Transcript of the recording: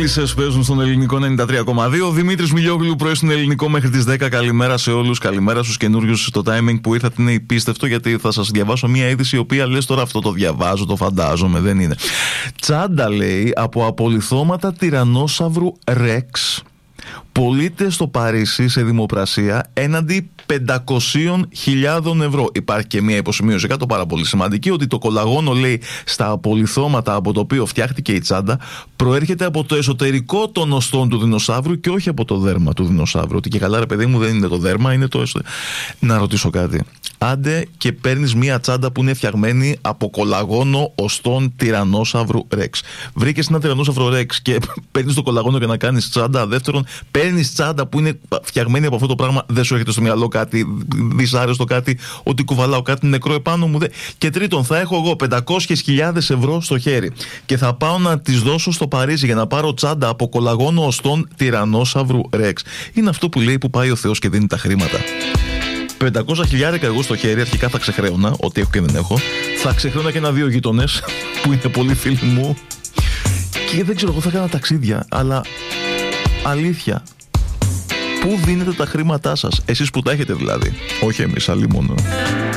Μέλισσες παίζουν στον ελληνικό 93,2. Δημήτρης Μιλιόγλου, πρωί στον ελληνικό μέχρι τις 10. Καλημέρα σε όλους. Καλημέρα στους καινούριους. Το timing που ήρθατε είναι υπίστευτο, γιατί θα σας διαβάσω μια είδηση η οποία λες τώρα αυτό το διαβάζω, το φαντάζομαι. Δεν είναι. Τσάντα, λέει, από απολιθώματα τυραννόσαυρου Ρεξ. Πωλείται στο Παρίσι σε δημοπρασία έναντι 500.000 ευρώ. Υπάρχει και μια υποσημείωση κάτω πάρα πολύ σημαντική, ότι το κολαγόνο, λέει, στα απολιθώματα από το οποίο φτιάχτηκε η τσάντα προέρχεται από το εσωτερικό των οστών του δεινοσαύρου και όχι από το δέρμα του δεινοσαύρου. Ότι και καλά, ρε παιδί μου, δεν είναι το δέρμα, είναι το εσωτερικό. Να ρωτήσω κάτι. Άντε και παίρνεις μια τσάντα που είναι φτιαγμένη από κολαγόνο οστών τυραννόσαυρου Ρεξ. Βρήκες ένα τυραννόσαυρο Ρεξ και παίρνεις το κολαγόνο για να κάνεις τσάντα. Δεύτερον, παίρνεις τσάντα που είναι φτιαγμένη από αυτό το πράγμα. Δεν σου έρχεται στο μυαλό κάτι δυσάρεστο, κάτι ότι κουβαλάω κάτι νεκρό επάνω μου? Και τρίτον, θα έχω εγώ 500.000 ευρώ στο χέρι και θα πάω να τις δώσω στο Παρίσι για να πάρω τσάντα από κολαγόνο οστών τυραννόσαυρου Ρεξ. Είναι αυτό που λέει που πάει ο Θεός και δίνει τα χρήματα. 500.000 εγώ στο χέρι, αρχικά θα ξεχρέωνα, ό,τι έχω και δεν έχω. Θα ξεχρέωνα και 1-2 γείτονες που είναι πολύ φίλοι μου. Και δεν ξέρω, εγώ θα έκανα ταξίδια. Αλλά αλήθεια, πού δίνετε τα χρήματά σας? Εσείς που τα έχετε δηλαδή. Όχι εμείς, αλλή μόνο.